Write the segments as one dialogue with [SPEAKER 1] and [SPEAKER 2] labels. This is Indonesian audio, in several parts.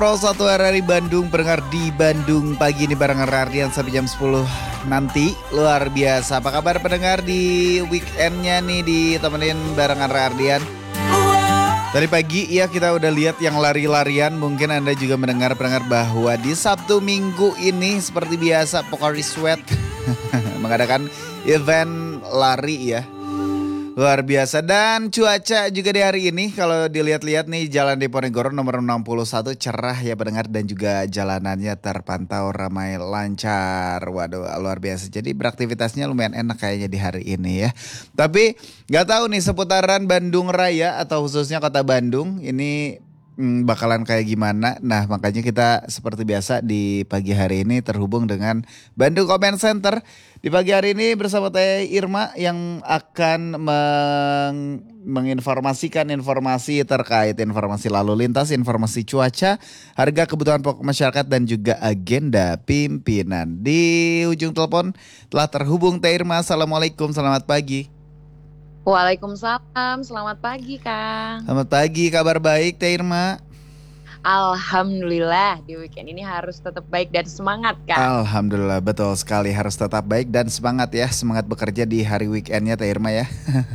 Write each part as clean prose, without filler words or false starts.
[SPEAKER 1] Pro 1 RRI Bandung pendengar di Bandung pagi ini bareng Rardian sampai jam 10 nanti. Luar biasa. Apa kabar pendengar di weekendnya nih ditemenin barengan Rardian. Tadi pagi ya kita udah lihat yang lari-larian. Mungkin Anda juga mendengar pendengar bahwa di Sabtu Minggu ini seperti biasa Pocari Sweat mengadakan event lari ya. Luar biasa. Dan cuaca juga di hari ini kalau dilihat-lihat nih Jalan Diponegoro nomor 61 cerah ya pendengar, dan juga jalanannya terpantau ramai lancar. Waduh luar biasa. Jadi beraktivitasnya lumayan enak kayaknya di hari ini ya. Tapi gak tahu nih seputaran Bandung Raya atau khususnya kota Bandung ini bakalan kayak gimana. Nah makanya kita seperti biasa di pagi hari ini terhubung dengan Bandung Comment Center. Di pagi hari ini bersama Teh Irma yang akan menginformasikan informasi terkait informasi lalu lintas, informasi cuaca, harga kebutuhan pokok masyarakat dan juga agenda pimpinan. Di ujung telepon telah terhubung Teh Irma. Assalamualaikum, selamat pagi.
[SPEAKER 2] Waalaikumsalam, selamat pagi Kang.
[SPEAKER 1] Selamat pagi, kabar baik Teh Irma?
[SPEAKER 2] Alhamdulillah di weekend ini harus tetap baik dan semangat Kang.
[SPEAKER 1] Alhamdulillah, betul sekali, harus tetap baik dan semangat ya. Semangat bekerja di hari weekendnya Teh Irma ya.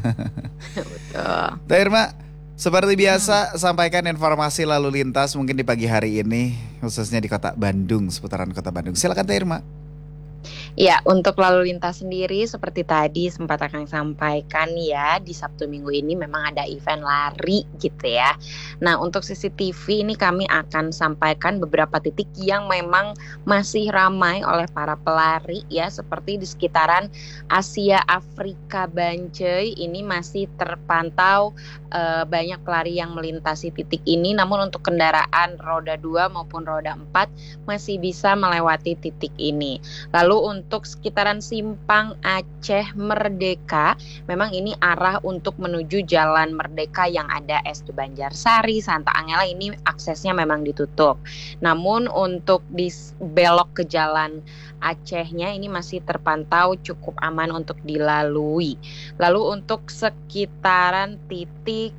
[SPEAKER 2] Betul.
[SPEAKER 1] Teh Irma, seperti biasa sampaikan informasi lalu lintas mungkin di pagi hari ini khususnya di kota Bandung, seputaran kota Bandung. Silakan Teh Irma.
[SPEAKER 2] Ya, untuk lalu lintas sendiri seperti tadi sempat akan sampaikan ya, di Sabtu Minggu ini memang ada event lari gitu ya. Nah, untuk CCTV ini kami akan sampaikan beberapa titik yang memang masih ramai oleh para pelari ya, seperti di sekitaran Asia Afrika Bancai ini masih terpantau banyak pelari yang melintasi titik ini. Namun untuk kendaraan roda 2 maupun roda 4 masih bisa melewati titik ini. Lalu untuk sekitaran Simpang Aceh Merdeka, memang ini arah untuk menuju Jalan Merdeka yang ada SD Banjarsari, Santa Angela ini aksesnya memang ditutup. Namun untuk belok ke Jalan Acehnya ini masih terpantau cukup aman untuk dilalui. Lalu untuk sekitaran titik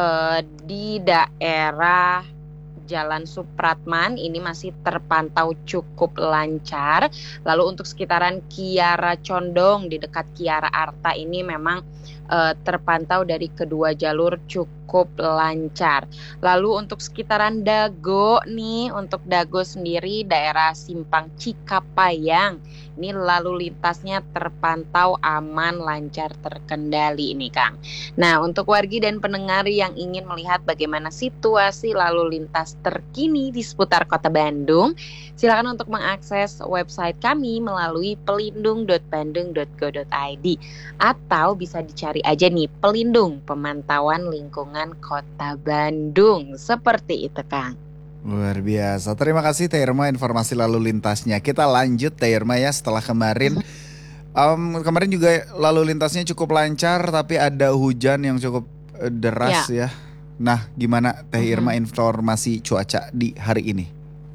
[SPEAKER 2] di daerah Jalan Supratman ini masih terpantau cukup lancar. Lalu untuk sekitaran Kiara Condong di dekat Kiara Arta ini memang terpantau dari kedua jalur cukup lancar. Lalu untuk sekitaran Dago nih, untuk Dago sendiri daerah Simpang Cikapayang ini lalu lintasnya terpantau aman, lancar, terkendali ini Kang. Nah untuk wargi dan pendengar yang ingin melihat bagaimana situasi lalu lintas terkini di seputar kota Bandung, silakan untuk mengakses website kami melalui pelindung.bandung.go.id atau bisa dicari aja nih Pelindung Pemantauan Lingkungan Kota Bandung. Seperti itu Kang.
[SPEAKER 1] Luar biasa. Terima kasih Teh Irma informasi lalu lintasnya. Kita lanjut Teh Irma ya, setelah kemarin kemarin juga lalu lintasnya cukup lancar tapi ada hujan yang cukup deras ya. Nah, gimana Teh Irma informasi cuaca di hari ini?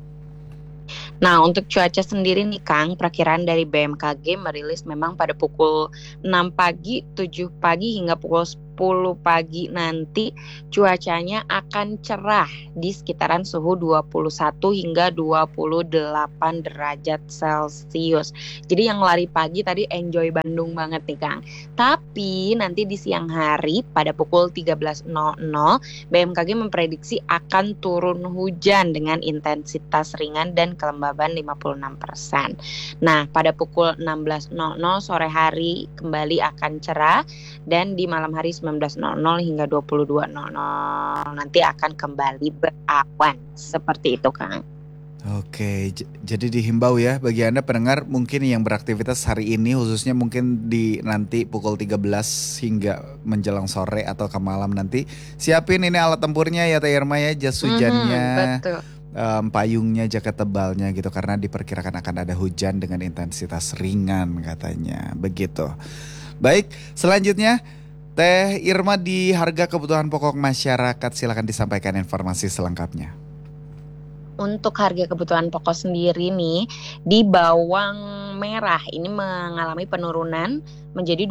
[SPEAKER 2] Nah untuk cuaca sendiri nih Kang, perkiraan dari BMKG merilis memang pada pukul 6 pagi, 7 pagi hingga pukul 10 pagi nanti cuacanya akan cerah di sekitaran suhu 21 hingga 28 derajat Celcius. Jadi yang lari pagi tadi enjoy Bandung banget nih Kang. Tapi nanti di siang hari pada pukul 13.00 BMKG memprediksi akan turun hujan dengan intensitas ringan dan kelembaban 56%. Nah pada pukul 16.00 sore hari kembali akan cerah dan di malam hari 19.00 hingga 22.00 nanti akan kembali berawan. Seperti itu Kang.
[SPEAKER 1] Oke, jadi dihimbau ya bagi Anda pendengar mungkin yang beraktivitas hari ini khususnya mungkin di nanti pukul 13 hingga menjelang sore atau ke malam nanti siapin ini alat tempurnya ya Teh Irma ya, jas hujannya, payungnya, jaket tebalnya gitu karena diperkirakan akan ada hujan dengan intensitas ringan katanya begitu. Baik, selanjutnya Teh Irma di harga kebutuhan pokok masyarakat, silakan disampaikan informasi selengkapnya.
[SPEAKER 2] Untuk harga kebutuhan pokok sendiri nih, di bawang merah ini mengalami penurunan menjadi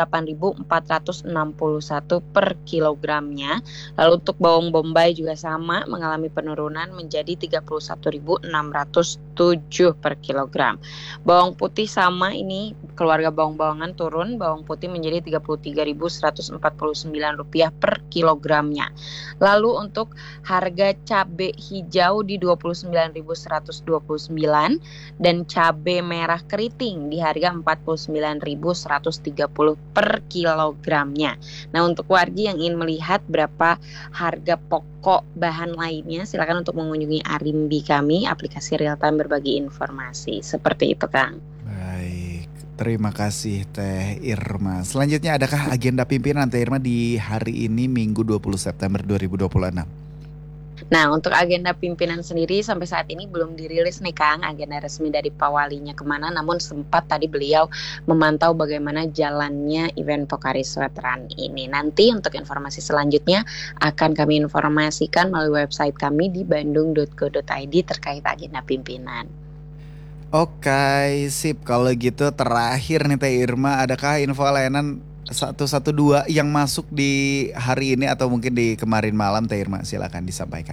[SPEAKER 2] 28.461 per kilogramnya. Lalu untuk bawang bombay juga sama mengalami penurunan menjadi 31.607 per kilogram. Bawang putih sama, ini keluarga bawang-bawangan turun, bawang putih menjadi Rp33.149 per kilogramnya. Lalu untuk harga cabai hijau di Rp29.129 dan cabai merah keriting di harga Rp49.130 per kilogramnya. Nah, untuk wargi yang ingin melihat berapa harga pokok bahan lainnya, silakan untuk mengunjungi Arimbi kami, aplikasi real time berbagi informasi. Seperti itu, Kang.
[SPEAKER 1] Baik, terima kasih Teh Irma. Selanjutnya adakah agenda pimpinan Teh Irma di hari ini Minggu 20 September 2026?
[SPEAKER 2] Nah, untuk agenda pimpinan sendiri sampai saat ini belum dirilis nih Kang, agenda resmi dari Pak Walinya kemana, namun sempat tadi beliau memantau bagaimana jalannya event Pocari Sweat Run ini. Nanti untuk informasi selanjutnya akan kami informasikan melalui website kami di bandung.go.id terkait agenda pimpinan.
[SPEAKER 1] Oke, sip. Kalau gitu terakhir nih Teh Irma, adakah info layanan 112 yang masuk di hari ini atau mungkin di kemarin malam Teh Irma? Silakan disampaikan.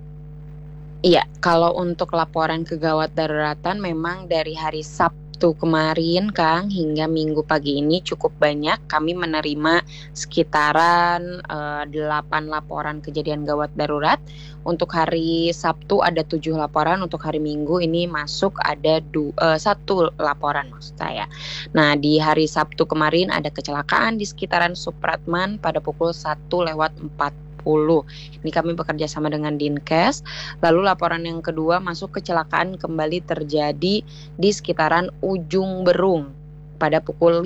[SPEAKER 2] Iya, kalau untuk laporan kegawat daruratan memang dari hari Sabtu kemarin Kang hingga Minggu pagi ini cukup banyak. Kami menerima sekitaran 8 laporan kejadian gawat darurat. Untuk hari Sabtu ada 7 laporan, untuk hari Minggu ini masuk ada 1 laporan maksud saya. Nah, di hari Sabtu kemarin ada kecelakaan di sekitaran Supratman pada pukul 1:40. Ini kami bekerja sama dengan Dinkes. Lalu laporan yang kedua masuk kecelakaan kembali terjadi di sekitaran Ujung Berung pada pukul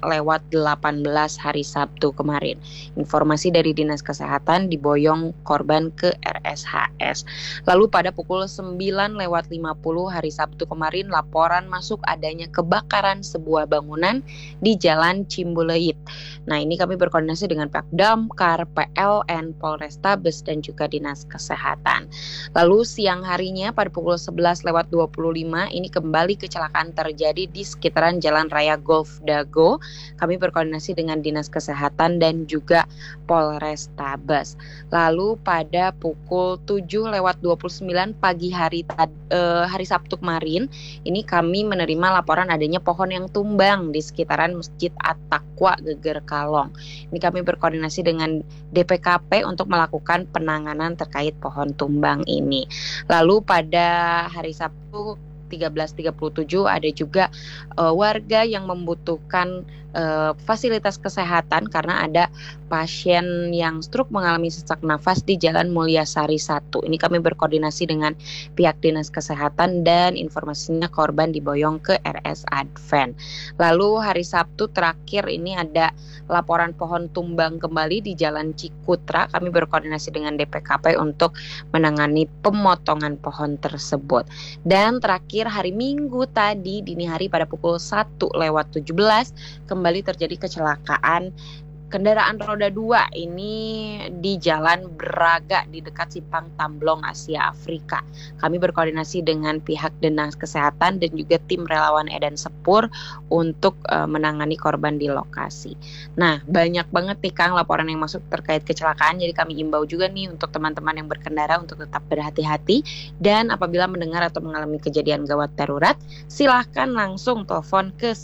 [SPEAKER 2] 5:18 hari Sabtu kemarin. Informasi dari Dinas Kesehatan diboyong korban ke RSHS. Lalu pada pukul 9:50 hari Sabtu kemarin laporan masuk adanya kebakaran sebuah bangunan di Jalan Cimbuleuit. Nah, ini kami berkoordinasi dengan Pihak Damkar, PLN, Polrestabes dan juga Dinas Kesehatan. Lalu siang harinya pada pukul 11:25 ini kembali kecelakaan terjadi di sekitaran Jalan Raya Golf Dago. Kami berkoordinasi dengan Dinas Kesehatan dan juga Polrestabes. Lalu pada pukul 7:29 pagi hari Sabtu kemarin, ini kami menerima laporan adanya pohon yang tumbang di sekitaran Masjid At-Taqwa Geger Kalong. Ini kami berkoordinasi dengan DPKP untuk melakukan penanganan terkait pohon tumbang ini. Lalu pada hari Sabtu 13:37 ada juga warga yang membutuhkan fasilitas kesehatan karena ada pasien yang stroke mengalami sesak nafas di Jalan Mulyasari 1. Ini kami berkoordinasi dengan pihak Dinas Kesehatan dan informasinya korban diboyong ke RS Advent. Lalu hari Sabtu terakhir ini ada laporan pohon tumbang kembali di Jalan Cikutra. Kami berkoordinasi dengan DPKP untuk menangani pemotongan pohon tersebut. Dan terakhir hari Minggu tadi dini hari pada pukul 1:17 kembali terjadi kecelakaan kendaraan roda 2 ini di Jalan Braga di dekat Simpang Tamblong Asia Afrika. Kami berkoordinasi dengan pihak Dinas Kesehatan dan juga tim relawan Edan Sepur untuk menangani korban di lokasi. Nah, banyak banget nih Kang laporan yang masuk terkait kecelakaan. Jadi kami imbau juga nih untuk teman-teman yang berkendara untuk tetap berhati-hati dan apabila mendengar atau mengalami kejadian gawat darurat, silahkan langsung telepon ke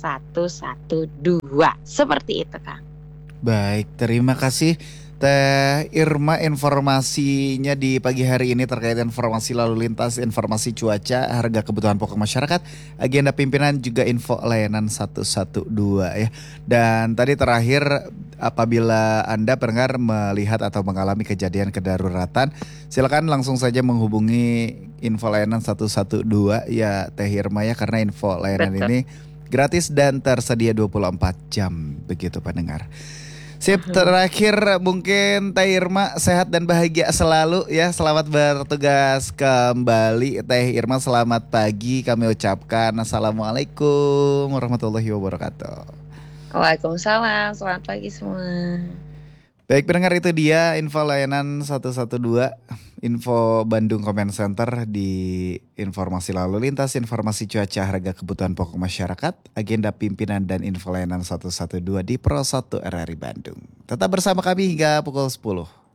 [SPEAKER 2] 112. Seperti itu Kang.
[SPEAKER 1] Baik, terima kasih Teh Irma informasinya di pagi hari ini terkait informasi lalu lintas, informasi cuaca, harga kebutuhan pokok masyarakat, agenda pimpinan juga info layanan 112 ya. Dan tadi terakhir apabila Anda pendengar melihat atau mengalami kejadian kedaruratan, silakan langsung saja menghubungi info layanan 112 ya Teh Irma ya, karena info layanan
[SPEAKER 2] Betul.
[SPEAKER 1] ini gratis dan tersedia 24 jam begitu pendengar. Sip, terakhir mungkin Teh Irma sehat dan bahagia selalu ya. Selamat bertugas kembali Teh Irma, selamat pagi kami ucapkan. Assalamualaikum warahmatullahi wabarakatuh.
[SPEAKER 2] Waalaikumsalam, selamat pagi semua.
[SPEAKER 1] Baik pendengar, itu dia info layanan 112 info Bandung Comment Center di informasi lalu lintas, informasi cuaca, harga kebutuhan pokok masyarakat, agenda pimpinan dan info layanan 112 di Pro 1 RRI Bandung. Tetap bersama kami hingga pukul 10.